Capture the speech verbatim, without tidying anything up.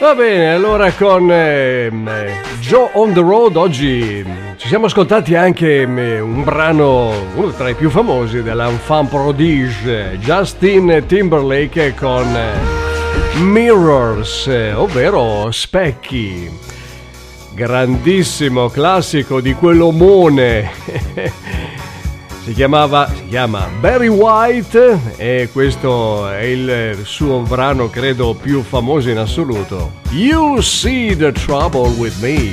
Va bene, allora con eh, Joe on the Road oggi ci siamo ascoltati anche eh, un brano, uno tra i più famosi dell'enfant prodige, Justin Timberlake con eh, Mirrors, eh, ovvero specchi. Grandissimo classico di quell'omone. Si chiamava, si chiama Barry White e questo è il suo brano credo più famoso in assoluto. You See the Trouble with Me.